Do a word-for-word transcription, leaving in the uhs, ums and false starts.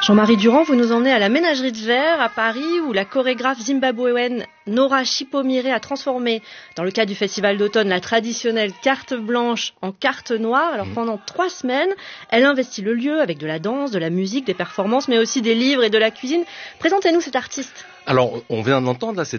Jean-Marie Durand, vous nous emmenez à la Ménagerie de Verre à Paris où la chorégraphe zimbabwéenne Nora Chipomire a transformé, dans le cadre du festival d'automne, la traditionnelle carte blanche en carte noire. Alors pendant trois semaines, elle investit le lieu avec de la danse, de la musique, des performances, mais aussi des livres et de la cuisine. Présentez-nous cet artiste. Alors, on vient d'entendre là, c'est